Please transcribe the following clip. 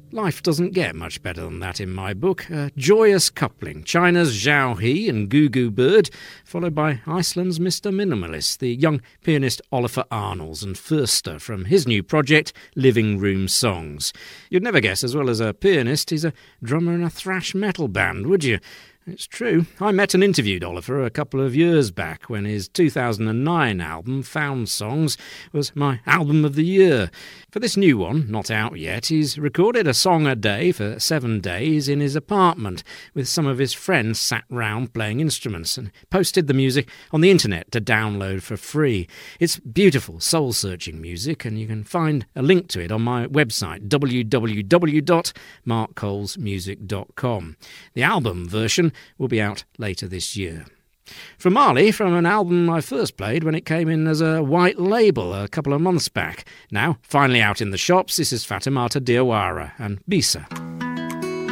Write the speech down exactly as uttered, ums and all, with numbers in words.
Life doesn't get much better than that in my book. A joyous coupling, China's Zhao He and Goo Goo Bird, followed by Iceland's Mister Minimalist, the young pianist Oliver Arnalds and Förster from his new project, Living Room Songs. You'd never guess, as well as a pianist, he's a drummer in a thrash metal band, would you? It's true. I met and interviewed Oliver a couple of years back when his two thousand nine album, Found Songs, was my album of the year. For this new one, not out yet, he's recorded a song a day for seven days in his apartment with some of his friends sat round playing instruments and posted the music on the internet to download for free. It's beautiful, soul-searching music, and you can find a link to it on my website, w w w dot mark coles music dot com. The album version will be out later this year. From Mali, from an album I first played when it came in as a white label a couple of months back. Now, finally out in the shops, this is Fatoumata Diawara and Bisa.